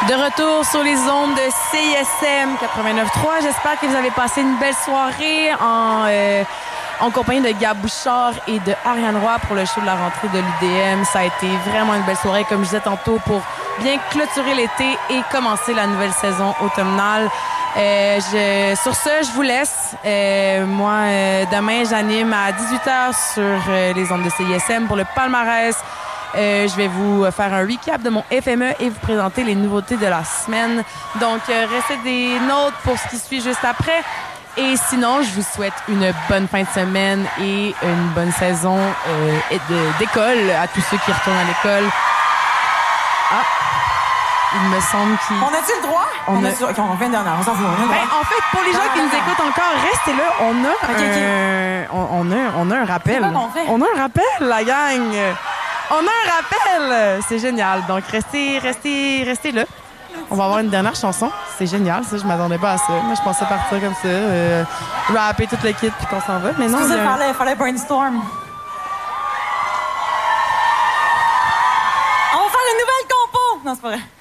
De retour sur les ondes de CISM 89.3. J'espère que vous avez passé une belle soirée en compagnie de Gab Bouchard et de Ariane Roy pour le show de la rentrée de l'UDM. Ça a été vraiment une belle soirée, comme je disais tantôt, pour bien clôturer l'été et commencer la nouvelle saison automnale. Sur ce, je vous laisse. Demain, j'anime à 18h sur les ondes de CISM pour le palmarès. Je vais vous faire un recap de mon FME et vous présenter les nouveautés de la semaine. Donc, restez des nôtres pour ce qui suit juste après. Et sinon, je vous souhaite une bonne fin de semaine et une bonne saison d'école à tous ceux qui retournent à l'école. Ah, il me semble qu'il... On a-tu le droit? On fait une dernière, on s'en fout. En fait, pour les gens qui nous écoutent encore, restez là. On a un rappel. On a un rappel, la gang. On a un rappel! C'est génial. Donc, restez là. On va avoir une dernière chanson. C'est génial, ça. Je m'attendais pas à ça. Moi, je pensais partir comme ça, rapper toute l'équipe puis qu'on s'en va. Mais non, il fallait brainstorm. On va faire une nouvelle compo! Non, c'est pas vrai.